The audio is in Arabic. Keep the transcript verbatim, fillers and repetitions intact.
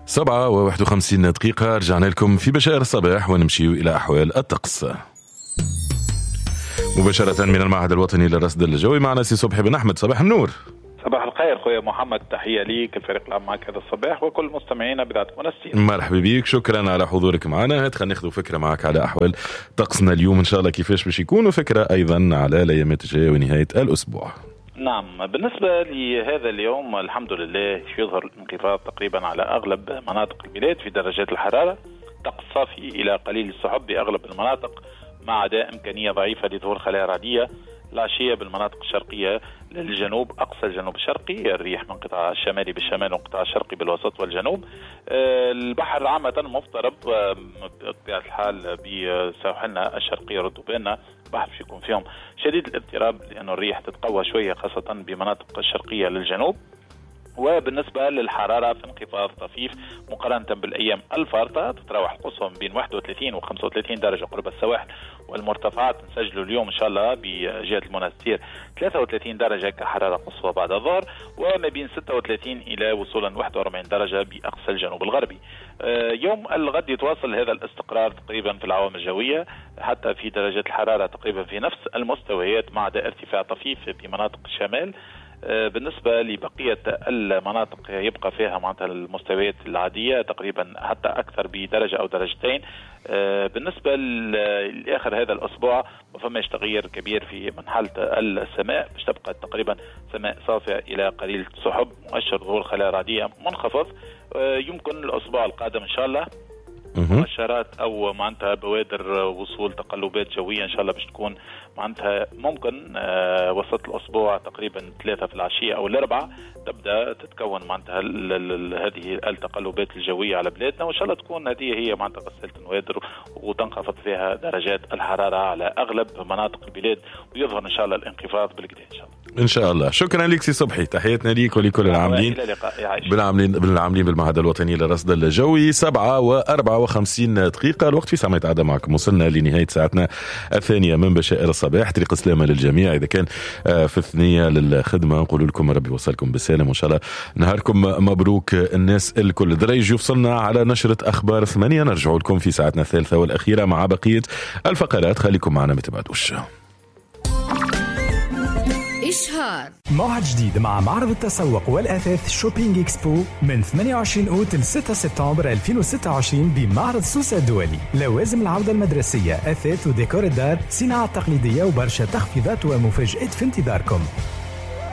سبعة وواحد وخمسين دقيقة رجعنا لكم في بشائر الصباح ونمشي إلى أحوال الطقس مباشرة من المعهد الوطني للرصد الجوي. معنا سي صبحي بن أحمد. صباح النور. صباح الخير خويا محمد، تحية ليك الفريق العام معك هذا الصباح وكل مستمعينا بذات منستين. مرحبا بك، شكرا على حضورك معنا. هات خلينا ناخذ فكرة معك على أحوال طقسنا اليوم إن شاء الله كيفاش باش يكون، وفكرة أيضا على الأيامات الجاية ونهاية الأسبوع. نعم، بالنسبة لهذا اليوم الحمد لله يظهر الانخفاض تقريبا على أغلب مناطق البلاد في درجات الحرارة، طقس صافي إلى قليل السحب بأغلب المناطق مع عدا إمكانية ضعيفة لظهور خلايا رعدية العشية بالمناطق الشرقية للجنوب، أقصى الجنوب الشرقي، الريح من قطاع الشمالي بالشمال والقطاع الشرقي بالوسط والجنوب. البحر عامة مضطرب بطبيعة الحال بساحلنا الشرقية رطوبتنا البحر يكون فيهم شديد الاضطراب لأنه الريح تتقوى شوية خاصة بمناطق الشرقية للجنوب. وبالنسبة للحرارة في انخفاض طفيف مقارنة بالأيام الفارطة، تتراوح القصوى بين واحد وثلاثين و خمسة وثلاثين درجة قرب السواحل، والمرتفعات نسجلوا اليوم إن شاء الله بجهة المنستير ثلاثة وثلاثين درجة كحرارة قصوى بعد الظهر، وما بين ستة وثلاثين إلى وصولا واحد وأربعين درجة بأقصى الجنوب الغربي. يوم الغد يتواصل هذا الاستقرار تقريبا في العوامل الجوية حتى في درجات الحرارة تقريبا في نفس المستويات مع ارتفاع طفيف في مناطق الشمال. بالنسبة لبقية المناطق يبقى فيها معناتها المستويات العادية تقريبا حتى أكثر بدرجة أو درجتين. بالنسبة لآخر هذا الأسبوع ما فماش تغيير كبير في من حالة السماء، باش تبقى تقريبا سماء صافية إلى قليل سحب مؤشر ظهور خلايا رعدية منخفض. يمكن الأسبوع القادم إن شاء الله مؤشرات او معناتها بوادر وصول تقلبات جويه ان شاء الله باش تكون معناتها ممكن آه وسط الاسبوع تقريبا ثلاثة في العشيه او الاربعاء تبدا تتكون معناتها هذه التقلبات الجويه على بلادنا، وان شاء الله تكون هذه هي معناتها غسالة النوادر وتنخفض فيها درجات الحراره على اغلب مناطق البلاد ويظهر ان شاء الله الانخفاض بالكدا ان شاء الله. ان شاء الله. شكرا لك سي صبحي، تحياتنا ليك ولكل العاملين بالعاملين بالعاملين بالمعهد الوطني للرصد الجوي. سبعة وأربعة وخمسين دقيقة الوقت في ساعة يتعدى معكم، وصلنا لنهاية ساعتنا الثانية من بشائر الصباح. طريق السلامة للجميع، إذا كان في الثنية للخدمة نقول لكم ربي يوصلكم بالسلام وإن شاء الله نهاركم مبروك. الناس الكل دريج يفصلنا على نشرة أخبار ثمانية، نرجع لكم في ساعتنا الثالثة والأخيرة مع بقية الفقرات. خليكم معنا ما تبعدوش. إشهار موعد جديد مع معرض التسوق والأثاث شوبينج إكسبو من ثمانية وعشرين أوت ل ستة سبتمبر ألفين وستة وعشرين بمعرض سوسة الدولي. لوازم العودة المدرسية، أثاث وديكور الدار، صناعة تقليدية وبرشا تخفيضات ومفاجآت في انتظاركم.